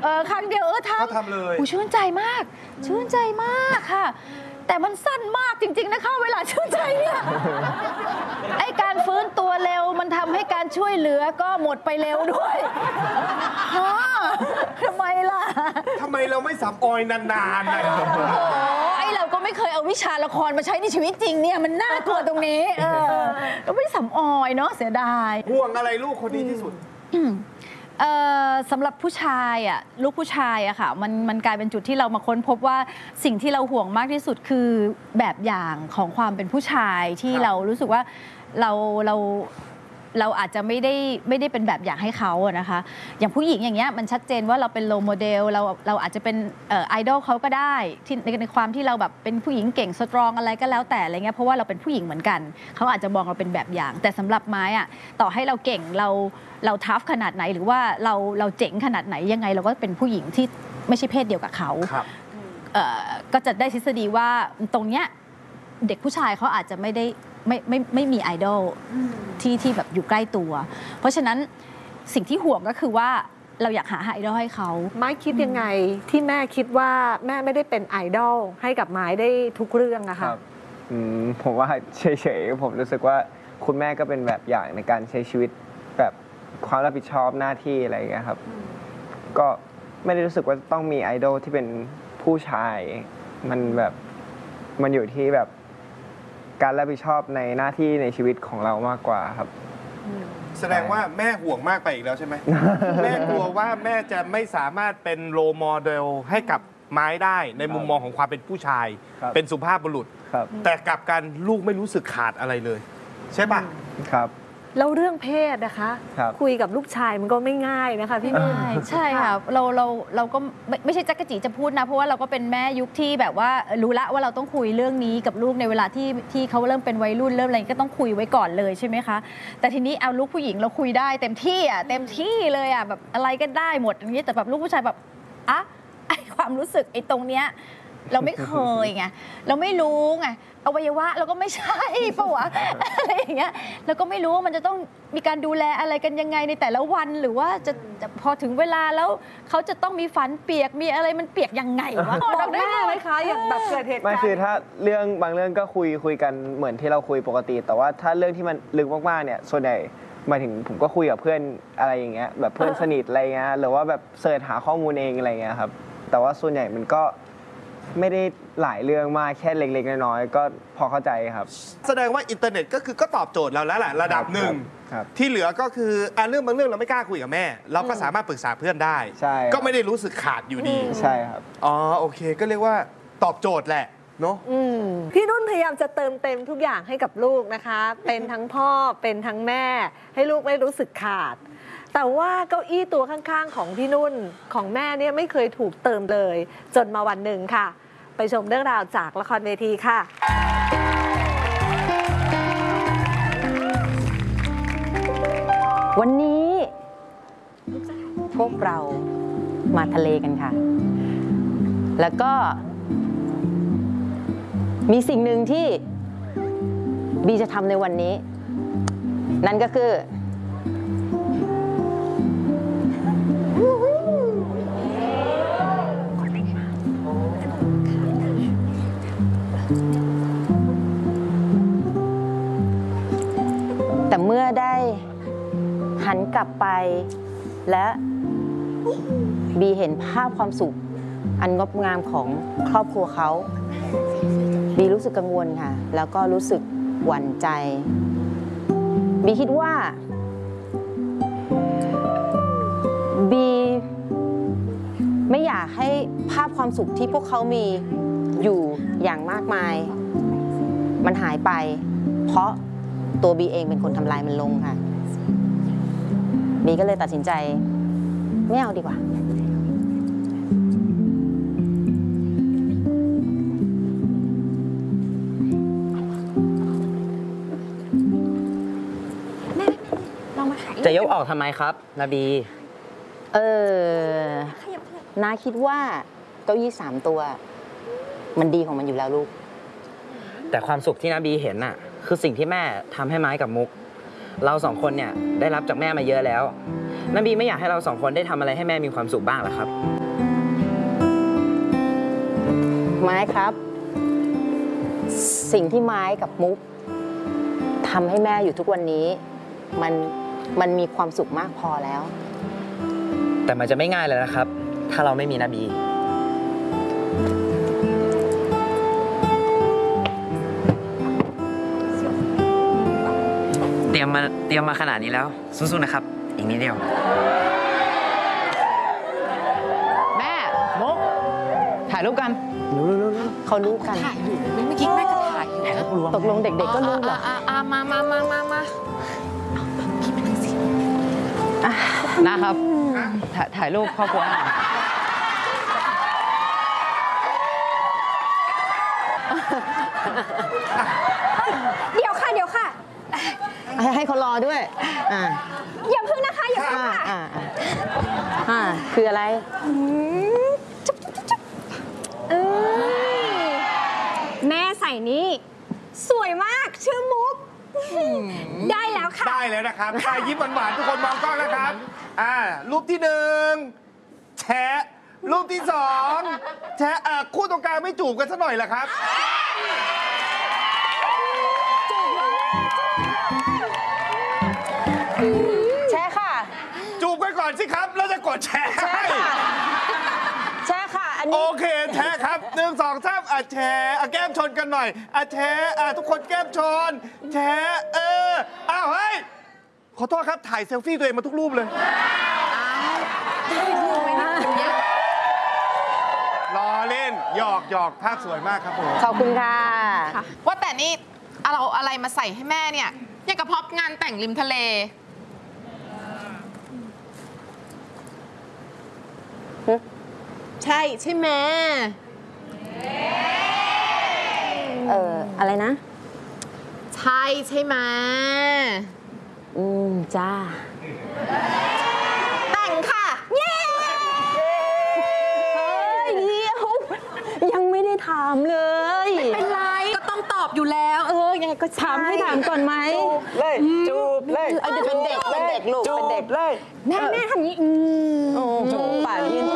ครั้งเดียวทำเลยชื่นใจมากชื่นใจมากค่ะแต่มันสั้นมากจริงๆนะคะเวลาชื่นใจเนี่ยไอการฟื้นตัวเร็วมันทำให้การช่วยเหลือก็หมดไปเร็วด้วยทำไมล่ะทำไมเราไม่สับออยนานๆนะไอเราก็ไม่เคยเอาวิชาละครมาใช้ในชีวิตจริงเนี่ยมันน่ากลัวตรงนี้เราไม่สับออยเนาะเสียดายห่วงอะไรลูกคนนี้ที่สุดสำหรับผู้ชายอ่ะลูกผู้ชายอะค่ะมันกลายเป็นจุดที่เรามาค้นพบว่าสิ่งที่เราห่วงมากที่สุดคือแบบอย่างของความเป็นผู้ชายที่เรารู้สึกว่าเราอาจจะไม่ได้เป็นแบบอย่างให้เขาอะนะคะอย่างผู้หญิงอย่างเงี้ยมันชัดเจนว่าเราเป็นโรลโมเดลเราอาจจะเป็นไอดอลเขาก็ได้ที่ในความที่เราแบบเป็นผู้หญิงเก่งสตรองอะไรก็แล้วแต่อะไรเงี้ยเพราะว่าเราเป็นผู้หญิงเหมือนกันเขาอาจจะมองเราเป็นแบบอย่างแต่สำหรับไม้อะต่อให้เราเก่งเราทัฟขนาดไหนหรือว่าเราเจ๋งขนาดไหนยังไงเราก็เป็นผู้หญิงที่ไม่ใช่เพศเดียวกับเขาก็จะได้ทฤษฎีว่าตรงเนี้ยเด็กผู้ชายเขาอาจจะไม่มีไอดอลที่แบบอยู่ใกล้ตัวเพราะฉะนั้นสิ่งที่ห่วงก็คือว่าเราอยากหาไอดอลให้เขาไม้คิดยังไงที่แม่คิดว่าแม่ไม่ได้เป็นไอดอลให้กับไม้ได้ทุกเรื่องอะค่ะผมว่าเฉยๆผมรู้สึกว่าคุณแม่ก็เป็นแบบอย่างในการใช้ชีวิตแบบความรับผิดชอบหน้าที่อะไรอย่างเงี้ยครับก็ไม่ได้รู้สึกว่าต้องมีไอดอลที่เป็นผู้ชายมันแบบมันอยู่ที่แบบการรับผิดชอบในหน้าที่ในชีวิตของเรามากกว่าครับแสดงว่าแม่ห่วงมากไปอีกแล้วใช่ไหม แม่กลัวว่าแม่จะไม่สามารถเป็นโรลโมเดลให้กับไม้ได้ในมุมมองของความเป็นผู้ชายเป็นสุภาพบุรุษแต่กลับกันลูกไม่รู้สึกขาดอะไรเลยใช่ปะครับแล้วเรื่องเพศนะคะคุยกับลูกชายมันก็ไม่ง่ายนะคะพี่นุ่นใช่ค่ะเราก็ไม่ใช่จักรจีจะพูดนะเพราะว่าเราก็เป็นแม่ยุคที่แบบว่ารู้ละว่าเราต้องคุยเรื่องนี้กับลูกในเวลาที่เขาเริ่มเป็นวัยรุ่นเริ่มอะไรก็ต้องคุยไว้ก่อนเลยใช่ไหมคะแต่ทีนี้เอาลูกผู้หญิงเราคุยได้เต็มที่อ่ะเต็มที่เลยอ่ะแบบอะไรก็ได้หมดอย่างนี้แต่แบบลูกผู้ชายแบบอะไอความรู้สึกไอตรงเนี้ยเราไม่เคยไงเราไม่รู้ไงอวัยวะเราก็ไม่ใช่ปะวะอะไรอย่างเงี้ยแล้วก็ไม่รู้ว่ามันจะต้องมีการดูแลอะไรกันยังไงในแต่ละวันหรือว่าจะพอถึงเวลาแล้วเขาจะต้องมีฝันเปียกมีอะไรมันเปียกยังไงวะบอกได้ไหมคะอย่างแบบเกิดเหตุการณ์ไม่คือถ้าเรื่องบางเรื่องก็คุยกันเหมือนที่เราคุยปกติแต่ว่าถ้าเรื่องที่มันลึกมากๆเนี่ยส่วนใหญ่หมายถึงผมก็คุยกับเพื่อนอะไรอย่างเงี้ยแบบเพื่อนสนิทอะไรเงี้ยหรือว่าแบบเสิร์ชหาข้อมูลเองอะไรเงี้ยครับแต่ว่าส่วนใหญ่มันก็ไม่ได้หลายเรื่องมากแค่เล็กๆน้อยๆก็พอเข้าใจครับแสดงว่าอินเทอร์เน็ตก็ตอบโจทย์เราแล้วแหละระดับหนึ่งที่เหลือก็คือเรื่องบางเรื่องเราไม่กล้าคุยกับแม่เราก็สามารถปรึกษาเพื่อนได้ก็ไม่ได้รู้สึกขาดอยู่ดีใช่ครับโอเคก็เรียกว่าตอบโจทย์แหละเนาะพี่นุ่นพยายามจะเติมเต็มทุกอย่างให้กับลูกนะคะเป็นทั้งพ่อเป็นทั้งแม่ให้ลูกไม่รู้สึกขาดแต่ว่าเก้าอี้ตัวข้างๆของพี่นุ่นของแม่เนี่ยไม่เคยถูกเติมเลยจนมาวันหนึ่งค่ะไปชมเรื่องราวจากละครเวทีค่ะวันนี้พวกเรามาทะเลกันค่ะแล้วก็มีสิ่งหนึ่งที่บีจะทำในวันนี้นั่นก็คือแต่เมื่อได้หันกลับไปและบีเห็นภาพความสุขอันงดงามของครอบครัวเขาบีรู้สึกกังวลค่ะแล้วก็รู้สึกหวั่นใจบีคิดว่าบีไม่อยากให้ภาพความสุขที่พวกเขามีอยู่อย่างมากมายมันหายไปเพราะตัวบีเองเป็นคนทำลายมันลงค่ะบีก็เลยตัดสินใจไม่เอาดีกว่าจะยกออกทำไมครับนาบีน้าคิดว่าเก้าอี้3 ตัวมันดีของมันอยู่แล้วลูกแต่ความสุขที่นาบีเห็นน่ะคือสิ่งที่แม่ทำให้ไม้กับมุกเรา2 คนเนี่ยได้รับจากแม่มาเยอะแล้วน้าบีไม่อยากให้เรา2 คนได้ทำอะไรให้แม่มีความสุขบ้างเหรอครับไม้ครับ สิ่งที่ไม้กับมุกทำให้แม่อยู่ทุกวันนี้ มันมีความสุขมากพอแล้วแต่มันจะไม่ง่ายเลยนะครับ ถ้าเราไม่มีน้าบีเตรียมมาขนาดนี้แล้วสู้ๆนะครับ อีกนิดเดียวแม่มุกถ่ายรูปกันเขารู้กันถ่ายอยู่เมื่อกี้แม่ก็ถ่ายอยู่นะตกลงเด็กๆก็รู้เหรอมานะครับ ถ่ายรูปครอบครัวหน่อยเดี๋ยวค่ะให้เขารอด้วยอย่าเพิ่งนะคะ อย่าเพิ่งค่ะคืออะไรแม่ใส่นี่ สวยมากชื่อมุก ได้แล้วค่ะได้แล้วนะครับยิ้มหวานๆทุกคนมองกล้องนะครับรูปที่1แชะรูปที่2แชะคู่ตรงกลางไม่จูบกันสักหน่อยเหรอครับแช่ค่ะจูบกันก่อนสิครับแล้วจะกดแชร์ให้แช่ค่ะ อันโอนี้เคแชร์ครับ1 2 3แชร์แก้มชนกันหน่อยแชร์ทุกคนแก้มชนแชร์อ้าวเฮ้ยขอโทษครับถ่ายเซลฟี่ตัวเองมาทุกรูปเลยรอเล่นหยอกภาพสวยมากครับผมขอบคุณค่ะว่าแต่นี่เราอะไรมาใส่ให้แม่เนี่ยอย่างกับพร็อพงานแต่งริมทะเล ใช่ไหมอะไรนะใช่ไหมจ้าแต่งค่ะเฮ้ยเดี๋ยวยังไม่ได้ถามเลยเป็นไรก็ต้องตอบอยู่แล้ว ยังไงก็ใช่ถามให้ถามก่อนไหมเลยจูบเลยเป็นเด็กลูกเป็นเด็กเลยแม่ทำอย่างนี้โอ้โหปากยื่น